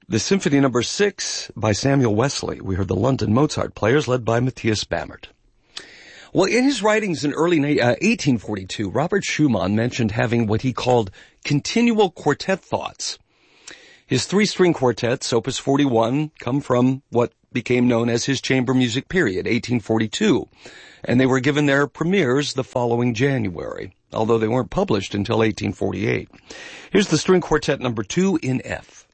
The Symphony No. 6 by Samuel Wesley. We heard the London Mozart Players led by Matthias Bammert. Well, in his writings in early 1842, Robert Schumann mentioned having what he called continual quartet thoughts. His three-string quartets, Opus 41, come from what became known as his chamber music period, 1842, and they were given their premieres the following January, although they weren't published until 1848. Here's the string quartet number 2 in F.